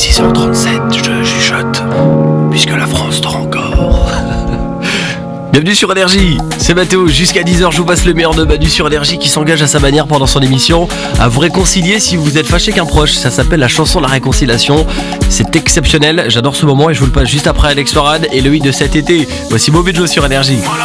6h37, je chuchote, puisque la France dort encore. Bienvenue sur Énergie, c'est Mathéo, jusqu'à 10h je vous passe le meilleur de Manu sur Énergie qui s'engage à sa manière pendant son émission à vous réconcilier si vous êtes fâché qu'un proche. Ça s'appelle la chanson de la réconciliation, c'est exceptionnel, j'adore ce moment et je vous le passe juste après Alex Warad et le hit de cet été. Voici Mauvais Joe sur Énergie.